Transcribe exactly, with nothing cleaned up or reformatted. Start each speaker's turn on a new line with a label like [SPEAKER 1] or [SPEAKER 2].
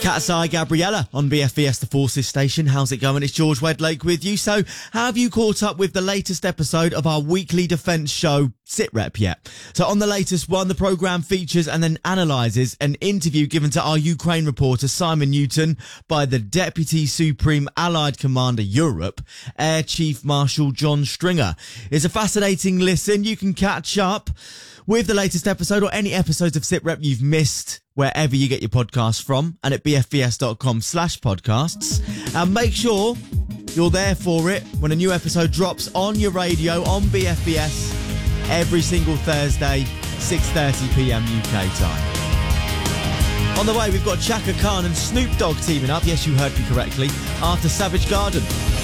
[SPEAKER 1] Cat's Eye Gabriella on B F B S The Forces station. How's it going? It's George Wedlake with you. So, have you caught up with the latest episode of our weekly defence show, SitRep, yet? So, on the latest one, the programme features and then analyses an interview given to our Ukraine reporter, Simon Newton, by the Deputy Supreme Allied Commander Europe, Air Chief Marshal John Stringer. It's a fascinating listen. You can catch up with the latest episode or any episodes of SitRep you've missed wherever you get your podcasts from, and at bfbs.com slash podcasts. And make sure you're there for it when a new episode drops on your radio on B F B S every single Thursday, six thirty p.m. U K time. On the way, we've got Chaka Khan and Snoop Dogg teaming up. Yes, you heard me correctly. After Savage Garden.